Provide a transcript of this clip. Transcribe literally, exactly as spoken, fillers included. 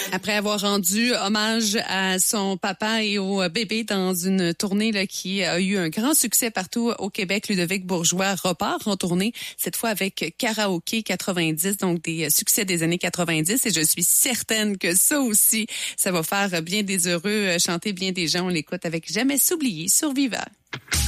Après avoir rendu hommage à son papa et au bébé dans une tournée là, qui a eu un grand succès partout au Québec, Ludovic Bourgeois repart en tournée, cette fois avec Karaoké quatre-vingt-dix, donc des succès des années quatre-vingt-dix. Et je suis certaine que ça aussi, ça va faire bien des heureux, chanter bien des gens. On l'écoute avec Jamais s'oublier sur Viva.